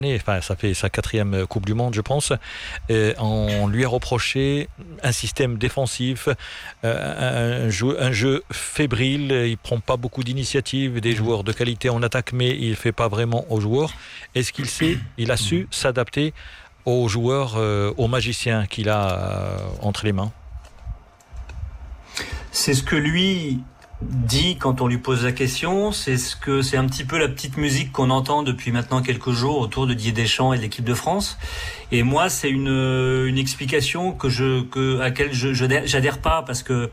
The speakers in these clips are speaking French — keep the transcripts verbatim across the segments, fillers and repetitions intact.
Enfin, ça fait sa quatrième Coupe du Monde, je pense. Et on lui a reproché un système défensif, euh, un, jeu, un jeu fébrile. Il prend pas beaucoup d'initiatives, des joueurs de qualité en attaque, mais il fait pas vraiment aux joueurs. Est-ce qu'il sait, il a su s'adapter aux joueurs, euh, aux magiciens qu'il a euh, entre les mains? C'est ce que lui dit quand on lui pose la question, c'est ce que c'est un petit peu la petite musique qu'on entend depuis maintenant quelques jours autour de Didier Deschamps et de l'équipe de France. Et moi, c'est une une explication que je que à laquelle je, je j'adhère pas parce que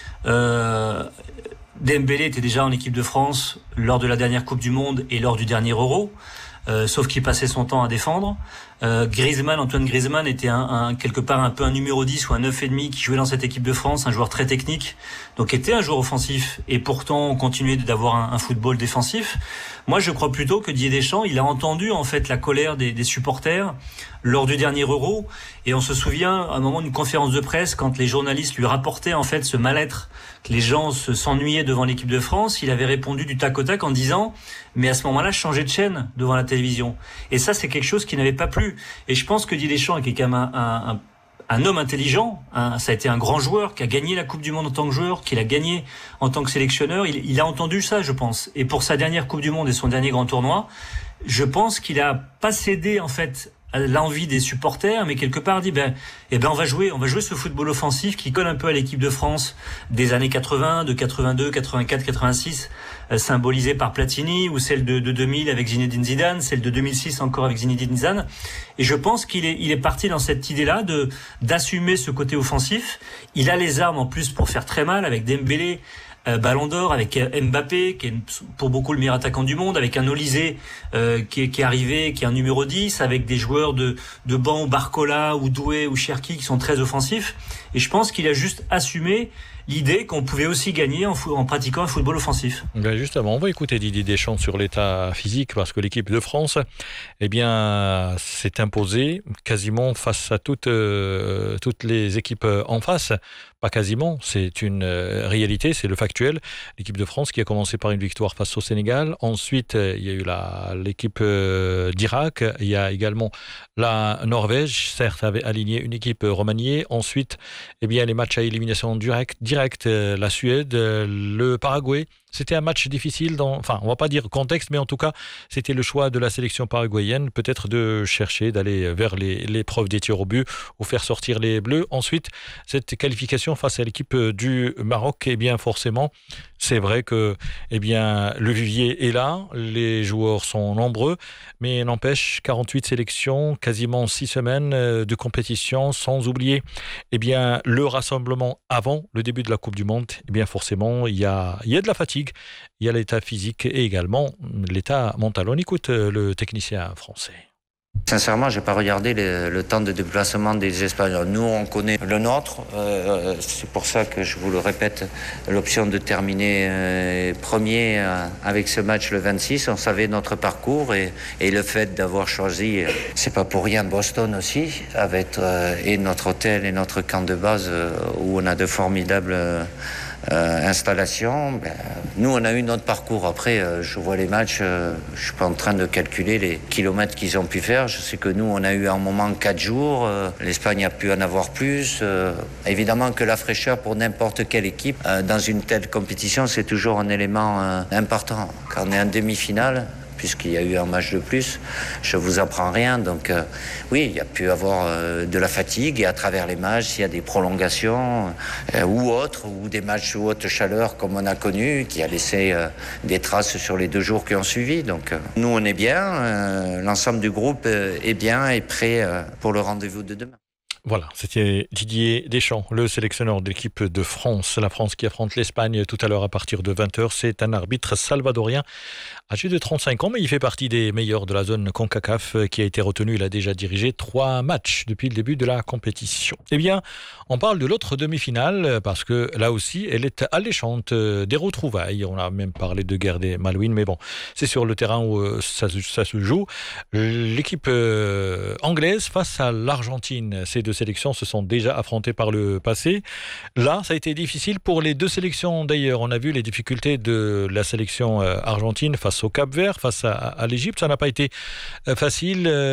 euh, Dembélé était déjà en équipe de France lors de la dernière Coupe du Monde et lors du dernier Euro. Euh, sauf qu'il passait son temps à défendre. Euh, Griezmann, Antoine Griezmann était un, un, quelque part un peu un numéro dix ou un neuf et demi qui jouait dans cette équipe de France, un joueur très technique, donc était un joueur offensif et pourtant on continuait d'avoir un, un football défensif. Moi je crois plutôt que Didier Deschamps, il a entendu en fait la colère des, des supporters lors du dernier Euro et on se souvient à un moment d'une conférence de presse quand les journalistes lui rapportaient en fait ce mal-être, que les gens se, s'ennuyaient devant l'équipe de France, il avait répondu du tac au tac en disant mais à ce moment-là changez de chaîne devant la télévision. Et ça c'est quelque chose qui n'avait pas plu. Et je pense que Didier Deschamps est quand même un, un, un homme intelligent. Un, ça a été un grand joueur qui a gagné la Coupe du Monde en tant que joueur, qui l'a gagné en tant que sélectionneur. Il, il a entendu ça, je pense. Et pour sa dernière Coupe du Monde et son dernier grand tournoi, je pense qu'il a pas cédé en fait à l'envie des supporters, mais quelque part dit ben, eh ben on va jouer, on va jouer ce football offensif qui colle un peu à l'équipe de France des années quatre-vingts, de quatre-vingt-deux, quatre-vingt-quatre, quatre-vingt-six, euh, symbolisée par Platini, ou celle de, de deux mille avec Zinedine Zidane, celle de deux mille six encore avec Zinedine Zidane. Et je pense qu'il est, il est parti dans cette idée-là de d'assumer ce côté offensif. Il a les armes en plus pour faire très mal avec Dembélé. Euh, Ballon d'Or, avec Mbappé qui est pour beaucoup le meilleur attaquant du monde, avec un Olysée euh, qui, est, qui est arrivé, qui est un numéro dix, avec des joueurs de, de banc, Barcola ou Doué ou Cherki qui sont très offensifs. Et je pense qu'il a juste assumé l'idée qu'on pouvait aussi gagner en, fo- en pratiquant un football offensif. Ben justement, on va écouter Didier Deschamps sur l'état physique parce que l'équipe de France, eh bien, s'est imposée quasiment face à toutes, euh, toutes les équipes en face. Pas quasiment, c'est une euh, réalité, c'est le factuel. L'équipe de France qui a commencé par une victoire face au Sénégal. Ensuite, euh, il y a eu la, l'équipe euh, d'Irak. Il y a également la Norvège, certes, avait aligné une équipe remaniée. Ensuite, eh bien, les matchs à élimination directe, direct, euh, la Suède, euh, le Paraguay. C'était un match difficile, dans, enfin, on va pas dire contexte, mais en tout cas, c'était le choix de la sélection paraguayenne, peut-être de chercher, d'aller vers les, l'épreuve des tirs au but ou faire sortir les Bleus. Ensuite, cette qualification face à l'équipe du Maroc, eh bien, forcément, c'est vrai que, eh bien, le vivier est là, les joueurs sont nombreux, mais n'empêche, quarante-huit sélections, quasiment six semaines de compétition, sans oublier, eh bien, le rassemblement avant le début de la Coupe du Monde, eh bien, forcément, il y a, il y a de la fatigue. Il y a l'état physique et également l'état mental. On écoute le technicien français. Sincèrement, je n'ai pas regardé le, le temps de déplacement des Espagnols. Nous, on connaît le nôtre. Euh, c'est pour ça que je vous le répète, l'option de terminer euh, premier euh, avec ce match le vingt-six. On savait notre parcours et, et le fait d'avoir choisi, euh, c'est pas pour rien, Boston aussi, avec euh, et notre hôtel et notre camp de base euh, où on a de formidables euh, Euh, installation, ben, nous on a eu notre parcours. Après, euh, je vois les matchs, euh, je suis pas en train de calculer les kilomètres qu'ils ont pu faire. Je sais que nous on a eu un moment quatre jours, euh, l'Espagne a pu en avoir plus. Euh, évidemment que la fraîcheur pour n'importe quelle équipe euh, dans une telle compétition, c'est toujours un élément euh, important. Quand on est en demi-finale, puisqu'il y a eu un match de plus, je vous apprends rien. Donc euh, oui, il y a pu avoir euh, de la fatigue et à travers les matchs, il y a des prolongations euh, ou autres, ou des matchs sous haute chaleur comme on a connu, qui a laissé euh, des traces sur les deux jours qui ont suivi. Donc euh, nous, on est bien, euh, l'ensemble du groupe euh, est bien et prêt euh, pour le rendez-vous de demain. Voilà, c'était Didier Deschamps, le sélectionneur de l'équipe de France. La France qui affronte l'Espagne tout à l'heure à partir de vingt heures. C'est un arbitre salvadorien âgé de trente-cinq ans, mais il fait partie des meilleurs de la zone CONCACAF qui a été retenu. Il a déjà dirigé trois matchs depuis le début de la compétition. Eh bien, on parle de l'autre demi-finale parce que là aussi, elle est alléchante, des retrouvailles. On a même parlé de guerre des Malouines, mais bon, c'est sur le terrain où ça, ça se joue. L'équipe anglaise face à l'Argentine. Ces deux sélections se sont déjà affrontées par le passé. Là, ça a été difficile pour les deux sélections d'ailleurs. On a vu les difficultés de la sélection argentine face au Cap-Vert, face à, à l'Égypte. Ça n'a pas été facile.